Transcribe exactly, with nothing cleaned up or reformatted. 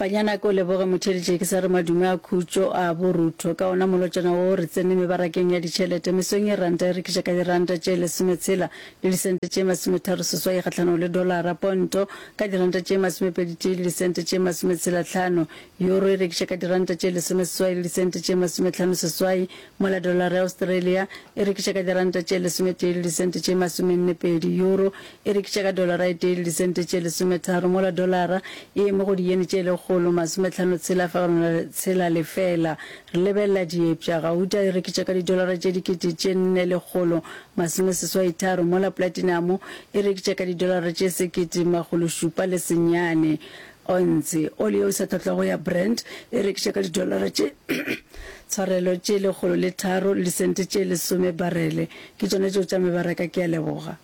Panyana ko leboga motheletše ke sa re madume a khutšo a borutho ka ona molotšana o re tsene mebarakeng ya ditšhelete mesong e ranta e rekiša ka diranta tše lesometshela le disente tše masometharo seswai kgahlano le dolara. Ponto ka diranta tše masomepedi tše le disente tše masometshela hlano. Euro e rekiša ka diranta tše lesomeseswai le disente tše masomehlano seswai. Mola dolara ya Australia e rekiša ka diranta tše lesometee le disente tše masomennepedi. Euro e rekiša ka dolara e tee le disente tše lesometharo. Mola dolara e mo go diene tše lekgolo masomehlano tshela farona tshela lefela. Re lebelela diepša gauta e rekiša ka didolara tše dikete tše nne lekgolo masomeseswai tharo. Mola platinum e rekiša ka didolara tše sekete makgolo šupa le senyane. Ontse oli o sa tlotlago ya Brent e rekiša ka didolara tše tshwarelo tše lekgolo le tharo le sente tše lesome barele. Ke tšone tšeo tša mebaraka ke a leboga.